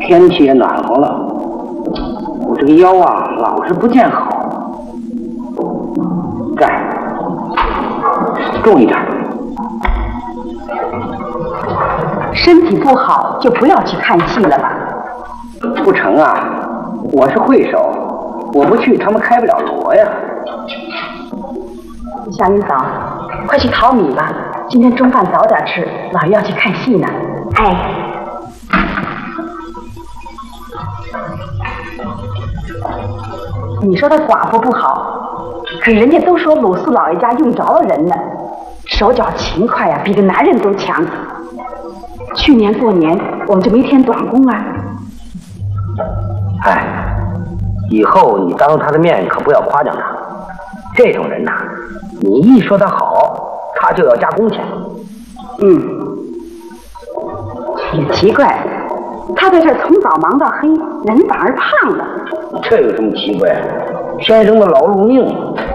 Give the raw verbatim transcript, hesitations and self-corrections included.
天气也暖和了，我这个腰啊老是不见好。站，重一点。 身体不好就不要去看戏了吧？ 不成啊，我是会手，我不去他们开不了锣呀。 小云嫂，快去淘米吧，今天中饭早点吃，老爷要去看戏呢。哎。你说他寡妇不好，可人家都说鲁肃老爷家用着了人呢，手脚勤快呀、啊，比个男人都强。去年过年我们就没添短工啊。 哎，以后你当着他的面可不要夸奖他，这种人呐，你一说他好，他就要加工钱。 嗯，也奇怪，他在这从早忙到黑，人反而胖了。 这有什么奇怪？天生的劳碌命。